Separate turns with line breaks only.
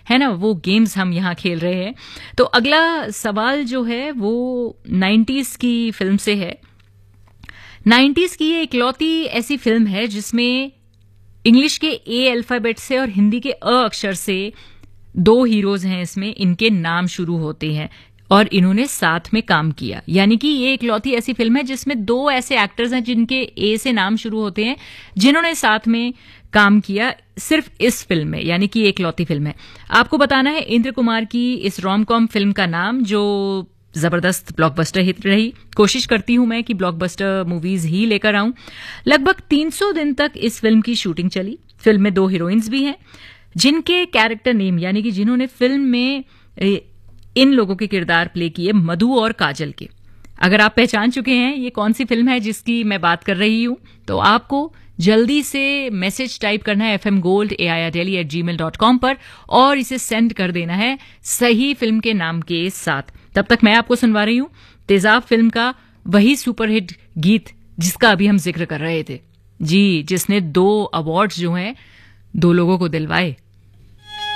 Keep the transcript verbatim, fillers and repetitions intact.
है ना, वो गेम्स हम यहाँ खेल रहे हैं। तो अगला सवाल जो है वो नाइन्टीज की फिल्म से है। नाइन्टीज की ये इकलौती ऐसी फिल्म है जिसमें इंग्लिश के ए अल्फाबेट से और हिंदी के अ अक्षर से दो हीरोज हैं, इसमें इनके नाम शुरू होते हैं और इन्होंने साथ में काम किया। यानी कि ये इकलौती ऐसी फिल्म है जिसमें दो ऐसे एक्टर्स हैं जिनके ए से नाम शुरू होते हैं, जिन्होंने साथ में काम किया सिर्फ इस फिल्म में, यानी कि एक इकलौती फिल्म है। आपको बताना है इंद्र कुमार की इस रोम कॉम फिल्म का नाम, जो जबरदस्त ब्लॉकबस्टर हिट रही। कोशिश करती हूं मैं कि ब्लॉकबस्टर मूवीज ही लेकर आऊं। लगभग तीन सौ दिन तक इस फिल्म की शूटिंग चली। फिल्म में दो हीरोइंस भी हैं जिनके कैरेक्टर नेम, यानी कि जिन्होंने फिल्म में इन लोगों के किरदार प्ले किए, मधु और काजल के। अगर आप पहचान चुके हैं ये कौन सी फिल्म है जिसकी मैं बात कर रही हूं, तो आपको जल्दी से मैसेज टाइप करना है F M gold A I R daily eight ji mail dot com पर और इसे सेंड कर देना है सही फिल्म के नाम के साथ। तब तक मैं आपको सुनवा रही हूं तेजाब फिल्म का वही सुपरहिट गीत जिसका अभी हम जिक्र कर रहे थे, जी, जिसने दो अवार्ड्स जो हैं दो लोगों को दिलवाए।